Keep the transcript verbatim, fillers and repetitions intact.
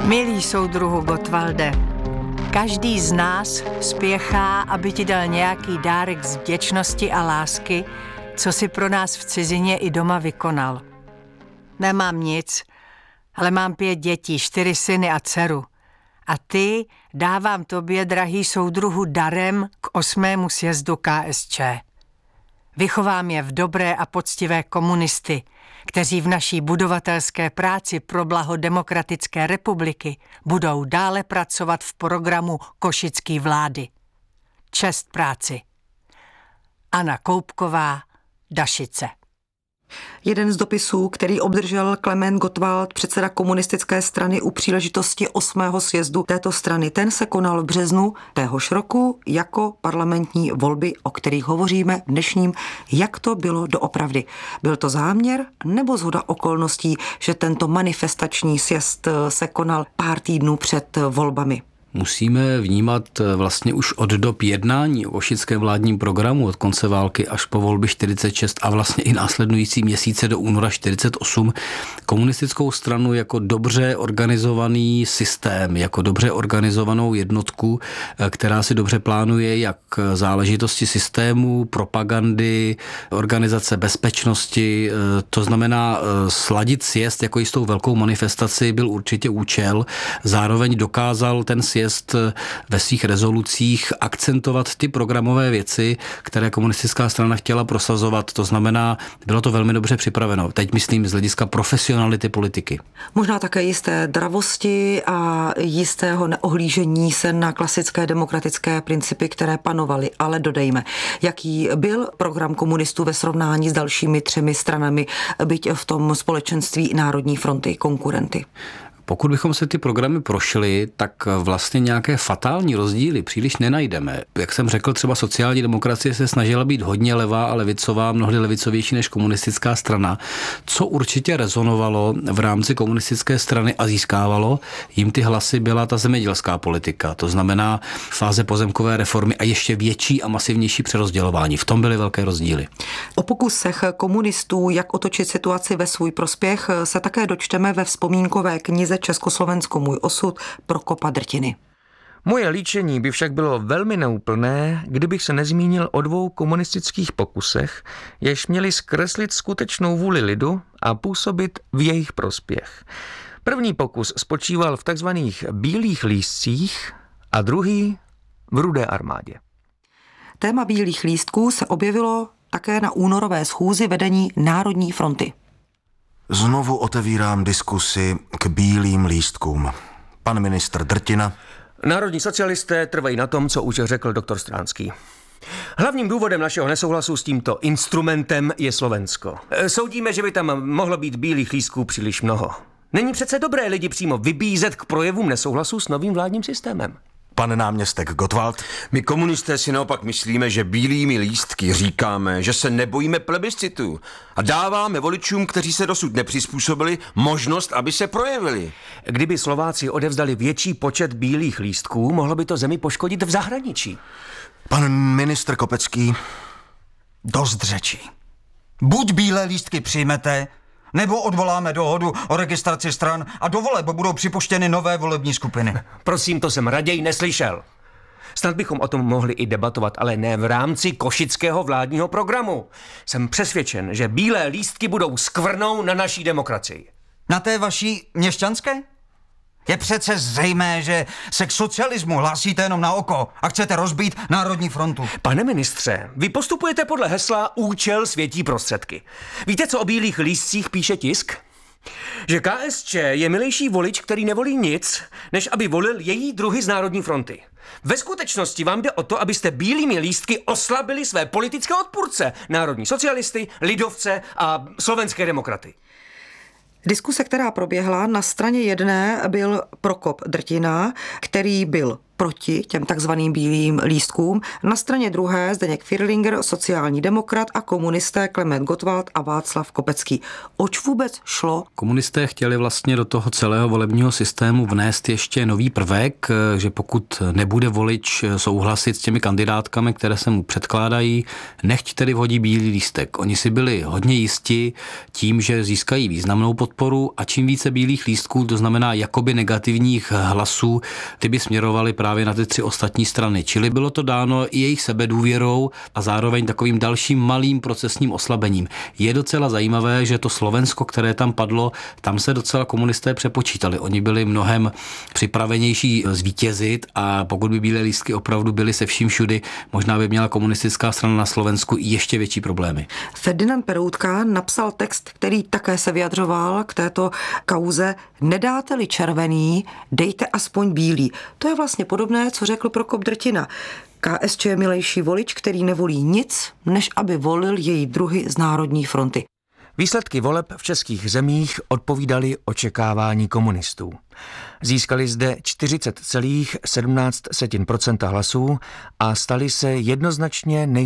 Milý soudruhu Gottwalde, každý z nás spěchá, aby ti dal nějaký dárek z vděčnosti a lásky, co si pro nás v cizině i doma vykonal. Nemám nic, ale mám pět dětí, čtyři syny a dceru. A ty dávám tobě, drahý soudruhu, darem k osmému sjezdu K S Č. Vychovám je v dobré a poctivé komunisty, kteří v naší budovatelské práci pro blaho demokratické republiky budou dále pracovat v programu košické vlády. Čest práci. Anna Koupková, Dašice. Jeden z dopisů, který obdržel Klement Gottwald, předseda komunistické strany, u příležitosti osmého sjezdu této strany, ten se konal v březnu téhož roku jako parlamentní volby, o kterých hovoříme v dnešním. Jak to bylo doopravdy? Byl to záměr nebo shoda okolností, že tento manifestační sjezd se konal pár týdnů před volbami? Musíme vnímat vlastně už od dob jednání o košickém vládním programu od konce války až po volby čtyřicet šest a vlastně i následující měsíce do února čtyřicet osm komunistickou stranu jako dobře organizovaný systém, jako dobře organizovanou jednotku, která si dobře plánuje jak záležitosti systému, propagandy, organizace bezpečnosti, to znamená sladit sjezd jako jistou velkou manifestaci byl určitě účel, zároveň dokázal ten sjezd ve svých rezolucích akcentovat ty programové věci, které komunistická strana chtěla prosazovat. To znamená, bylo to velmi dobře připraveno. Teď myslím z hlediska profesionality politiky. Možná také jisté dravosti a jistého neohlížení se na klasické demokratické principy, které panovaly. Ale dodejme, jaký byl program komunistů ve srovnání s dalšími třemi stranami, byť v tom společenství Národní fronty konkurenty. Pokud bychom se ty programy prošli, tak vlastně nějaké fatální rozdíly příliš nenajdeme. Jak jsem řekl, třeba sociální demokracie se snažila být hodně levá a levicová, mnohdy levicovější než komunistická strana, co určitě rezonovalo v rámci komunistické strany a získávalo jim ty hlasy, byla ta zemědělská politika. To znamená fáze pozemkové reformy a ještě větší a masivnější přerozdělování. V tom byly velké rozdíly. O pokusech komunistů, jak otočit situaci ve svůj prospěch, se také dočteme ve vzpomínkové knize Československo můj osud Prokopa Drtiny. Moje líčení by však bylo velmi neúplné, kdybych se nezmínil o dvou komunistických pokusech, jež měli zkreslit skutečnou vůli lidu a působit v jejich prospěch. První pokus spočíval v takzvaných bílých lístcích a druhý v Rudé armádě. Téma bílých lístků se objevilo také na únorové schůzi vedení Národní fronty. Znovu otevírám diskusi k bílým lístkům. Pan ministr Drtina. Národní socialisté trvají na tom, co už řekl doktor Stránský. Hlavním důvodem našeho nesouhlasu s tímto instrumentem je Slovensko. Soudíme, že by tam mohlo být bílých lístků příliš mnoho. Není přece dobré lidi přímo vybízet k projevům nesouhlasu s novým vládním systémem. Pan náměstek Gottwald. My komunisté si naopak myslíme, že bílými lístky říkáme, že se nebojíme plebiscitu a dáváme voličům, kteří se dosud nepřizpůsobili, možnost, aby se projevili. Kdyby Slováci odevzdali větší počet bílých lístků, mohlo by to zemi poškodit v zahraničí. Pan ministr Kopecký. Dost řečí. Buď bílé lístky přijmete, nebo odvoláme dohodu o registraci stran a do voleb budou připuštěny nové volební skupiny. Prosím, to jsem raději neslyšel. Snad bychom o tom mohli i debatovat, ale ne v rámci košického vládního programu. Jsem přesvědčen, že bílé lístky budou skvrnou na naší demokracii. Na té vaší měšťanské? Je přece zřejmé, že se k socialismu hlásíte jenom na oko a chcete rozbít Národní frontu. Pane ministře, vy postupujete podle hesla účel světí prostředky. Víte, co o bílých lístcích píše tisk? Že K S Č je milejší volič, který nevolí nic, než aby volil její druhy z Národní fronty. Ve skutečnosti vám jde o to, abyste bílými lístky oslabili své politické odpůrce, národní socialisty, lidovce a slovenské demokraty. Diskuse, která proběhla, na straně jedné byl Prokop Drtina, který byl proti těm takzvaným bílým lístkům. Na straně druhé Zdeněk Firlinger, sociální demokrat, a komunisté Klement Gottwald a Václav Kopecký. Oč vůbec šlo? Komunisté chtěli vlastně do toho celého volebního systému vnést ještě nový prvek, že pokud nebude volič souhlasit s těmi kandidátkami, které se mu předkládají, nechť tedy vhodí bílý lístek. Oni si byli hodně jisti tím, že získají významnou podporu a čím více bílých lístků, to znamená jakoby negativních hlasů, ty by směrovaly právě na ty tři ostatní strany. Čili bylo to dáno i jejich sebedůvěrou a zároveň takovým dalším malým procesním oslabením. Je docela zajímavé, že to Slovensko, které tam padlo, tam se docela komunisté přepočítali. Oni byli mnohem připravenější zvítězit a pokud by bílé lístky opravdu byly se vším všudy, možná by měla komunistická strana na Slovensku ještě větší problémy. Ferdinand Peroutka napsal text, který také se vyjadřoval k této kauze. Nedáte-li červený, dejte aspoň bílý. To je vlastně podobné, co řekl Prokop Drtina. K S Č je milejší volič, který nevolí nic, než aby volil její druhy z Národní fronty. Výsledky voleb v českých zemích odpovídaly očekávání komunistů. Získali zde čtyřicet celá sedmnáct procenta hlasů a stali se jednoznačně nej